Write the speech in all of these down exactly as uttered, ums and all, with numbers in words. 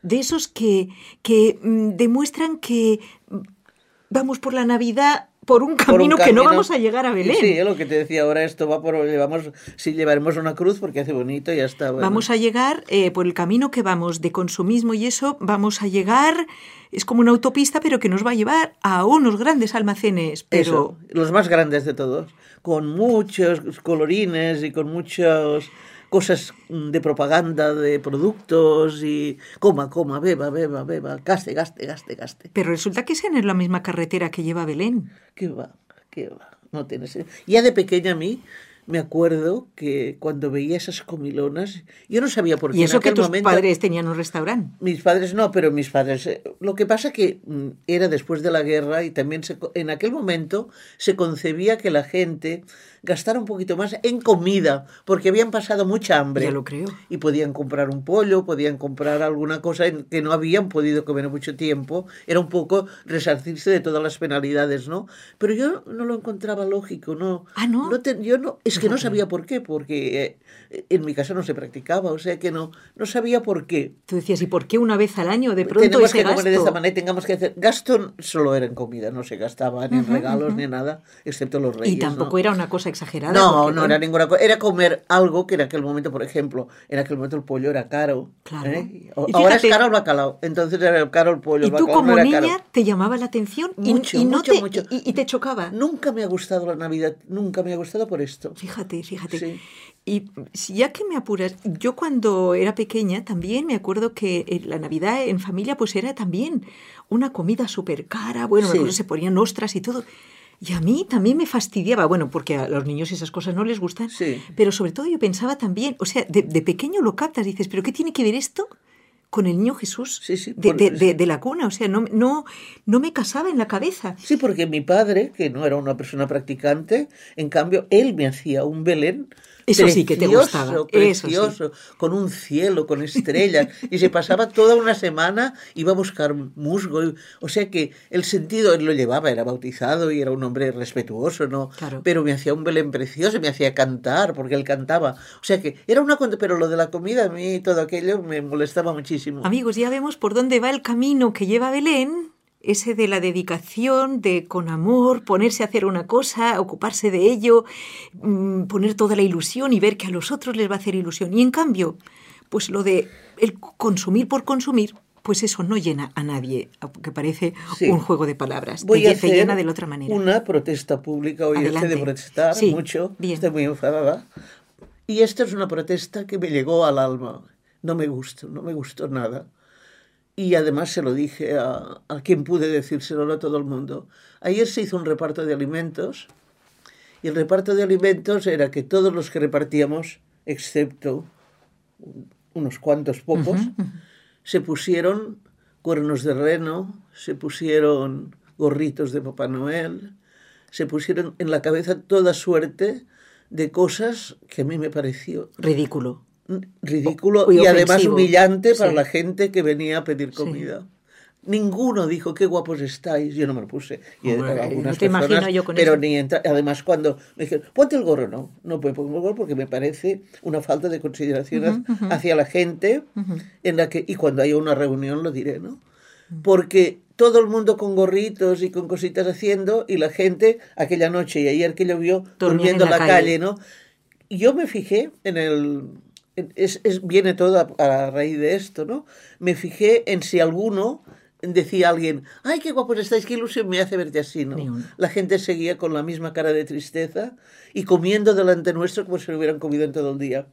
de esos que, que mm, demuestran que vamos por la Navidad por un camino, por un camino que no vamos a llegar a Belén. Sí, es lo que te decía ahora, esto va por, llevamos, sí, llevaremos una cruz porque hace bonito y ya está. Bueno. Vamos a llegar eh, por el camino que vamos de consumismo y eso, vamos a llegar, es como una autopista, pero que nos va a llevar a unos grandes almacenes. Pero... Eso, los más grandes de todos, con muchos colorines y con muchas cosas de propaganda de productos y coma, coma, beba, beba, beba, gaste, gaste, gaste, gaste. Pero resulta que esa no es la misma carretera que lleva a Belén. ¿Qué va? ¿Qué va? No tiene sentido. Ya de pequeña a mí me acuerdo que cuando veía esas comilonas, yo no sabía por qué. Y eso en que aquel tus momento, padres tenían un restaurante. Mis padres no, pero mis padres... Lo que pasa que era después de la guerra y también se, en aquel momento se concebía que la gente gastara un poquito más en comida, porque habían pasado mucha hambre. Ya lo creo. Y podían comprar un pollo, podían comprar alguna cosa que no habían podido comer en mucho tiempo. Era un poco resarcirse de todas las penalidades, ¿no? Pero yo no lo encontraba lógico, ¿no? Ah, ¿no? no te, yo no, es que no sabía por qué, porque eh, en mi casa no se practicaba, o sea que no, no sabía por qué. Tú decías, ¿y por qué una vez al año de pronto tenemos ese que gasto? comer de esta manera, tengamos que hacer... Gasto solo era en comida, no se gastaba ni en uh-huh, regalos uh-huh. ni en nada, excepto los reyes. Y tampoco ¿no? era una cosa exagerada. No, porque, no era ninguna cosa. Era comer algo que en aquel momento, por ejemplo, en aquel momento el pollo era caro. Claro. ¿eh? Ahora fíjate, es caro el bacalao, entonces era caro el pollo. Y el bacalao tú como no era niña caro. Te llamaba la atención y, mucho, y no mucho, te, mucho. Y, y te chocaba. Nunca me ha gustado la Navidad, nunca me ha gustado por esto. Fíjate, fíjate. Sí. Y ya que me apuras, yo cuando era pequeña también me acuerdo que la Navidad en familia pues era también una comida súper cara, bueno, sí. me acuerdo se ponían ostras y todo. Y a mí también me fastidiaba, bueno, porque a los niños esas cosas no les gustan, sí. pero sobre todo yo pensaba también, o sea, de, de pequeño lo captas, dices, ¿pero qué tiene que ver esto con el niño Jesús sí, sí, de, por, de, de, de la cuna? O sea, no, no, no me casaba en la cabeza. Sí, porque mi padre, que no era una persona practicante, en cambio, él me hacía un Belén Eso precioso, sí que te gustaba. Precioso, Eso sí. Con un cielo, con estrellas, y se pasaba toda una semana, iba a buscar musgo, y, o sea que el sentido, él lo llevaba, era bautizado y era un hombre respetuoso, ¿no? Claro. Pero me hacía un Belén precioso, me hacía cantar, porque él cantaba, o sea que era una... Pero lo de la comida, a mí todo aquello me molestaba muchísimo. Amigos, ya vemos por dónde va el camino que lleva Belén, ese de la dedicación, de con amor, ponerse a hacer una cosa, ocuparse de ello, mmm, poner toda la ilusión y ver que a los otros les va a hacer ilusión. Y en cambio, pues lo de el consumir por consumir, pues eso no llena a nadie, aunque parece sí. un juego de palabras. Voy te, a hacer te llena de la otra manera. Una protesta pública, hoy Adelante. estoy de protestar sí. mucho, Bien. estoy muy enfadada. Y esta es una protesta que me llegó al alma. No me gustó, no me gustó nada. Y además se lo dije a, a quien pude decírselo, a todo el mundo. Ayer se hizo un reparto de alimentos y el reparto de alimentos era que todos los que repartíamos, excepto unos cuantos pocos, uh-huh, uh-huh. se pusieron cuernos de reno, se pusieron gorritos de Papá Noel, se pusieron en la cabeza toda suerte de cosas que a mí me pareció... Ridículo. ridículo o, y además humillante para sí. la gente que venía a pedir comida. Sí. Ninguno dijo, qué guapos estáis. Yo no me lo puse. Y Hombre, algunas no te personas, imagino yo con pero eso. Ni entra, además cuando me dijeron, ponte el gorro, no, no puedo poner el gorro porque me parece una falta de consideración uh-huh, uh-huh. hacia la gente uh-huh. en la que, y cuando haya una reunión lo diré, ¿no? Uh-huh. Porque todo el mundo con gorritos y con cositas haciendo y la gente aquella noche y ayer que llovió durmiendo en la, la calle, calle, ¿no? Y yo me fijé en el... Es, es, viene todo a, a raíz de esto, ¿no? Me fijé en si alguno decía a alguien, ¡ay, qué guapos estáis! ¡Qué ilusión me hace verte así! ¿No? La gente seguía con la misma cara de tristeza y comiendo delante nuestro como si lo hubieran comido en todo el día.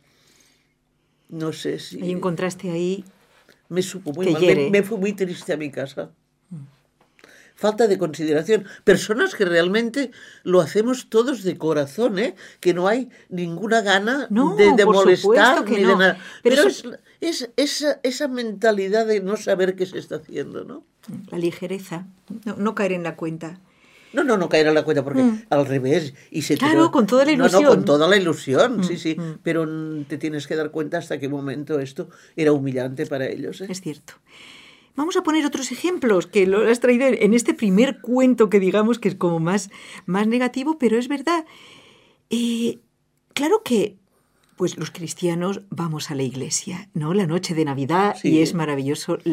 No sé si... Hay un contraste ahí. Me supo muy mal. Me, me fui muy triste a mi casa. Mm. Falta de consideración. Personas que realmente lo hacemos todos de corazón, ¿eh? Que no hay ninguna gana no, de, de molestar que ni no. de nada. Pero, Pero eso... es, es esa, esa mentalidad de no saber qué se está haciendo, ¿no? La ligereza, no, no caer en la cuenta. No, no, no caer en la cuenta, porque mm. al revés. Y se claro, te... con toda la ilusión. No, no, con toda la ilusión, mm, sí, sí. Mm. Pero te tienes que dar cuenta hasta qué momento esto era humillante para ellos, ¿eh? Es cierto. Vamos a poner otros ejemplos que lo has traído en este primer cuento que digamos que es como más, más negativo, pero es verdad. Eh, claro que pues los cristianos vamos a la iglesia, ¿no? La noche de Navidad sí. Y es maravilloso